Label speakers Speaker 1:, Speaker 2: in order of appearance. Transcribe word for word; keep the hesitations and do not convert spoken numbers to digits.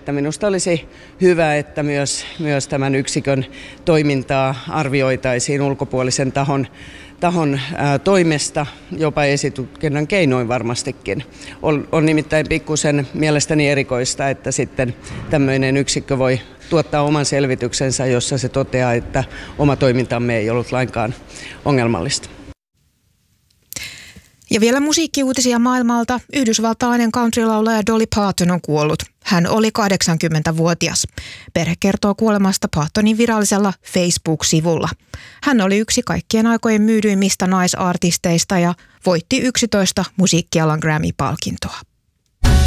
Speaker 1: Minusta olisi hyvä, että myös, myös tämän yksikön toimintaa arvioitaisiin ulkopuolisen tahon, tahon ää, toimesta, jopa esitutkinnan keinoin varmastikin. On, on nimittäin pikkusen mielestäni erikoista, että sitten tämmöinen yksikkö voi tuottaa oman selvityksensä, jossa se toteaa, että oma toimintamme ei ollut lainkaan ongelmallista.
Speaker 2: Ja vielä musiikkiuutisia maailmalta. Yhdysvaltalainen countrylaulaja Dolly Parton on kuollut. Hän oli kahdeksankymmentävuotias. Perhe kertoo kuolemasta Partonin virallisella Facebook-sivulla. Hän oli yksi kaikkien aikojen myydyimmistä naisartisteista ja voitti yksitoista musiikkialan Grammy-palkintoa.